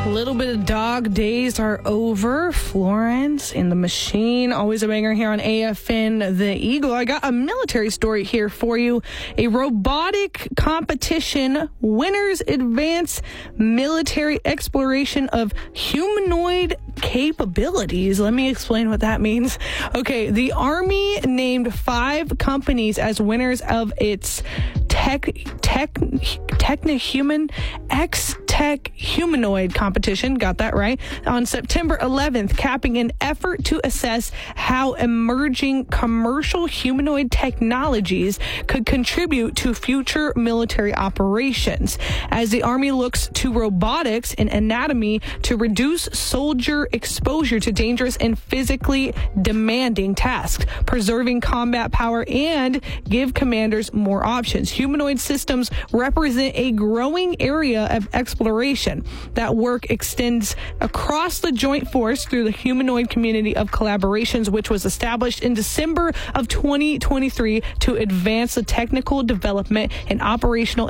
A little bit of dog days are over. Florence and the Machine, always a banger here on AFN The Eagle. I got a military story here for you. A robotic competition, winners advance military exploration of humanoid capabilities. Let me explain what that means. Okay, the Army named 5 companies as winners of its Technohuman X-Tech Humanoid competition. Got that right. On September 11th, capping an effort to assess how emerging commercial humanoid technologies could contribute to future military operations. As the Army looks to robotics and anatomy to reduce soldier exposure to dangerous and physically demanding tasks, preserving combat power, and give commanders more options. Humanoid systems represent a growing area of exploration. That work extends across the Joint Force through the Humanoid Community of Collaborations, which was established in December of 2023 to advance the technical development and operational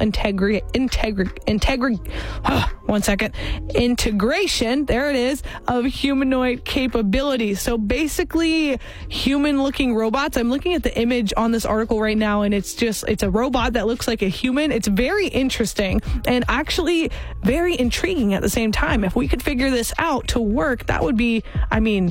integration, there it is, of humanoid capabilities. So basically, human-looking robots. I'm looking at the image on this article right now, and it's a robot that looks like a human. It's very interesting and actually very intriguing at the same time. If we could figure this out to work, that would be amazing.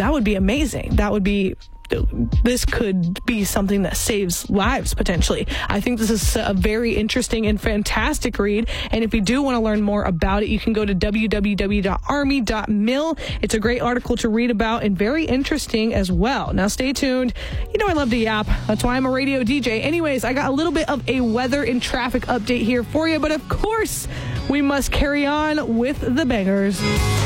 This could be something that saves lives, potentially. I think this is a very interesting and fantastic read. And if you do want to learn more about it, you can go to www.army.mil. It's a great article to read about and very interesting as well. Now, stay tuned. You know I love to yap. That's why I'm a radio DJ. Anyways, I got a little bit of a weather and traffic update here for you. But of course, we must carry on with the bangers.